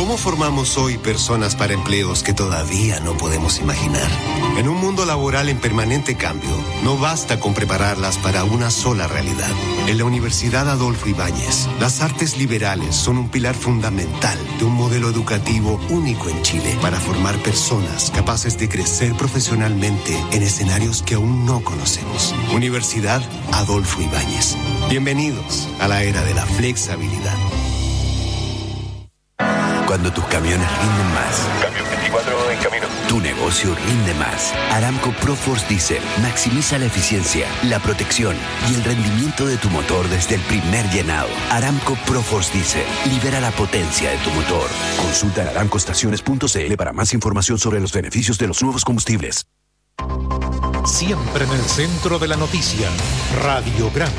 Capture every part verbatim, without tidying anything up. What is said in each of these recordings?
¿Cómo formamos hoy personas para empleos que todavía no podemos imaginar? En un mundo laboral en permanente cambio, no basta con prepararlas para una sola realidad. En la Universidad Adolfo Ibáñez, las artes liberales son un pilar fundamental de un modelo educativo único en Chile para formar personas capaces de crecer profesionalmente en escenarios que aún no conocemos. Universidad Adolfo Ibáñez. Bienvenidos a la era de la flexibilidad. Cuando tus camiones rinden más. Camión veinticuatro en camino. Tu negocio rinde más. Aramco ProForce Diesel maximiza la eficiencia, la protección y el rendimiento de tu motor desde el primer llenado. Aramco ProForce Diesel libera la potencia de tu motor. Consulta en aramco estaciones punto c l para más información sobre los beneficios de los nuevos combustibles. Siempre en el centro de la noticia, Radiograma.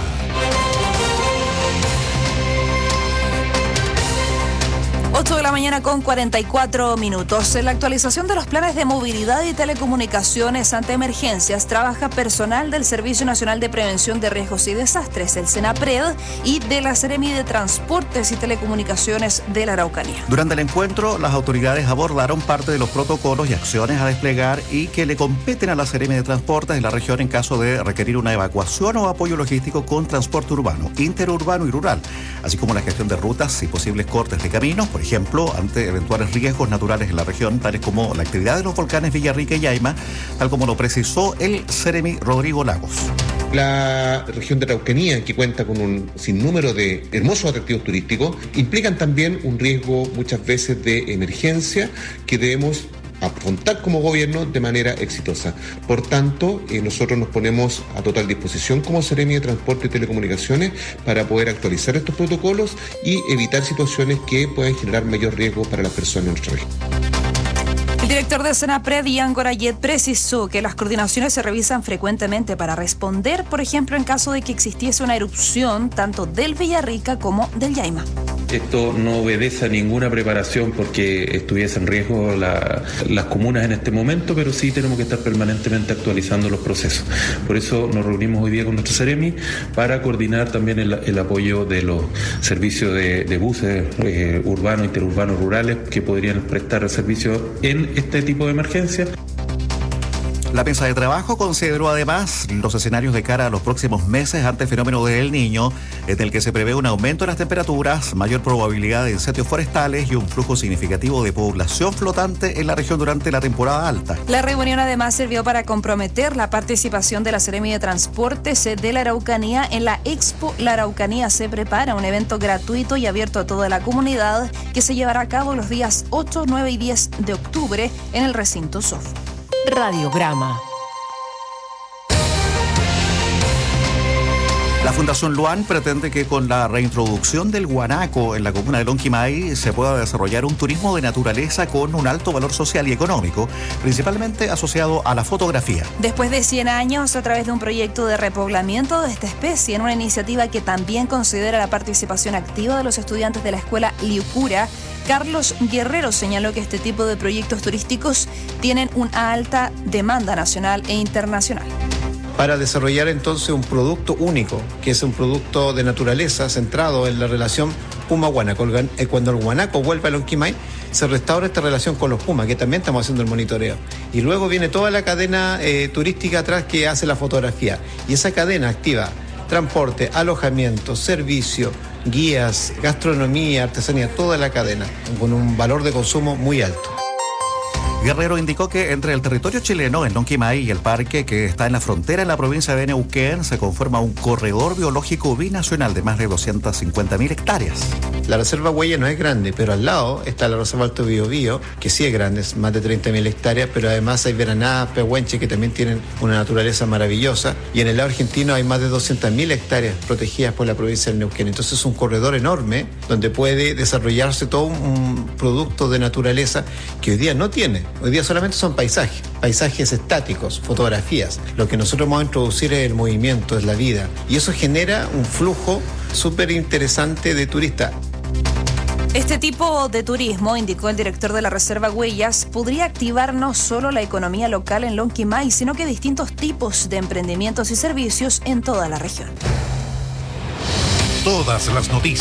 ocho de la mañana con cuarenta y cuatro minutos. En la actualización de los planes de movilidad y telecomunicaciones ante emergencias trabaja personal del Servicio Nacional de Prevención de Riesgos y Desastres, el SENAPRED, y de la Seremi de Transportes y Telecomunicaciones de la Araucanía. Durante el encuentro, las autoridades abordaron parte de los protocolos y acciones a desplegar y que le competen a la Seremi de Transportes de la región en caso de requerir una evacuación o apoyo logístico con transporte urbano, interurbano y rural, así como la gestión de rutas y posibles cortes de caminos, por ejemplo, ante eventuales riesgos naturales en la región, tales como la actividad de los volcanes Villarrica y Yaima, tal como lo precisó el Seremi Rodrigo Lagos. La región de Araucanía, que cuenta con un sinnúmero de hermosos atractivos turísticos, implican también un riesgo muchas veces de emergencia que debemos afrontar como gobierno de manera exitosa. Por tanto, eh, nosotros nos ponemos a total disposición como Seremi de Transporte y Telecomunicaciones para poder actualizar estos protocolos y evitar situaciones que puedan generar mayor riesgo para las personas en nuestra región. El director de SENAPRED, Ian Gorayet, precisó que las coordinaciones se revisan frecuentemente para responder, por ejemplo, en caso de que existiese una erupción tanto del Villarrica como del Yaima. Esto no obedece a ninguna preparación porque estuviese en riesgo la, las comunas en este momento, pero sí tenemos que estar permanentemente actualizando los procesos. Por eso nos reunimos hoy día con nuestro Seremi para coordinar también el, el apoyo de los servicios de, de buses eh, urbanos, interurbanos, rurales que podrían prestar el servicio en este tipo de emergencias. La mesa de trabajo consideró además los escenarios de cara a los próximos meses ante el fenómeno del Niño, en el que se prevé un aumento en las temperaturas, mayor probabilidad de incendios forestales y un flujo significativo de población flotante en la región durante la temporada alta. La reunión además sirvió para comprometer la participación de la Seremi de Transportes de la Araucanía en la Expo La Araucanía se prepara, un evento gratuito y abierto a toda la comunidad que se llevará a cabo los días ocho, nueve y diez de octubre en el recinto Sof. Radiograma. La Fundación Luan pretende que con la reintroducción del guanaco en la comuna de Lonquimay se pueda desarrollar un turismo de naturaleza con un alto valor social y económico, principalmente asociado a la fotografía. Después de cien años, a través de un proyecto de repoblamiento de esta especie, en una iniciativa que también considera la participación activa de los estudiantes de la escuela Liucura, Carlos Guerrero señaló que este tipo de proyectos turísticos tienen una alta demanda nacional e internacional. Para desarrollar entonces un producto único, que es un producto de naturaleza centrado en la relación puma-guanaco. Cuando el guanaco vuelve a Lonquimay, se restaura esta relación con los pumas, que también estamos haciendo el monitoreo. Y luego viene toda la cadena eh, turística atrás que hace la fotografía. Y esa cadena activa transporte, alojamiento, servicio, guías, gastronomía, artesanía, toda la cadena, con un valor de consumo muy alto. Guerrero indicó que entre el territorio chileno, en Lonquimay, y el parque que está en la frontera en la provincia de Neuquén, se conforma un corredor biológico binacional de más de doscientas cincuenta mil hectáreas. La reserva Huella no es grande, pero al lado está la reserva Alto Biobío, que sí es grande, es más de treinta mil hectáreas, pero además hay veranadas, pehuenches, que también tienen una naturaleza maravillosa, y en el lado argentino hay más de doscientas mil hectáreas protegidas por la provincia del Neuquén. Entonces es un corredor enorme donde puede desarrollarse todo un producto de naturaleza que hoy día no tiene. Hoy día solamente son paisajes, paisajes estáticos, fotografías. Lo que nosotros vamos a introducir es el movimiento, es la vida. Y eso genera un flujo súper interesante de turistas. Este tipo de turismo, indicó el director de la Reserva Huellas, podría activar no solo la economía local en Lonquimay, sino que distintos tipos de emprendimientos y servicios en toda la región. Todas las noticias.